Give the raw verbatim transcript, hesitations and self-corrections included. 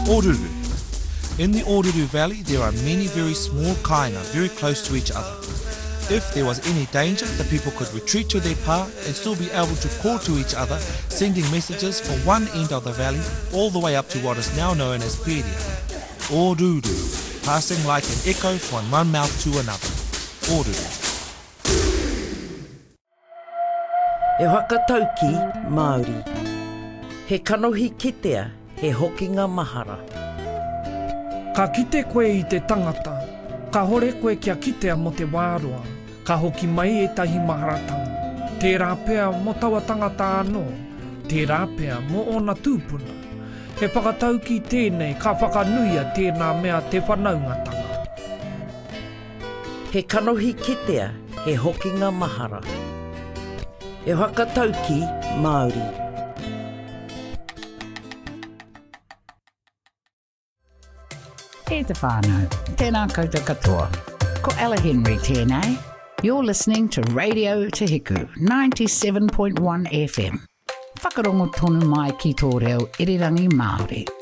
Oruru. In the Oruru Valley, there are many very small kainga very close to each other. If there was any danger, the people could retreat to their pa and still be able to call to each other, sending messages from one end of the valley all the way up to what is now known as Peria. Oruru, passing like an echo from one mouth to another. Oruru. E whakatauki, Māori. He kanohi kitea, he hokinga mahara. Ka kite koe i te tangata, ka hore koe kia kitea mo te wārua, ka hoki mai e tahi maharatanga. Tērā pea mo taua tangata anō, tērā pea mo ona tūpuna. He whakatauki tēnei ka whakanuia tēnā mea te whanaungatanga. He kanohi kitea, he hokinga mahara. E whakatauki, Māori. E te whānau, tēnā koutou katoa. Ko Ella Henry tēnei. You're listening to Radio Te Hiku, ninety-seven point one F M. Whakarongo tonu mai ki tō reo irirangi Māori.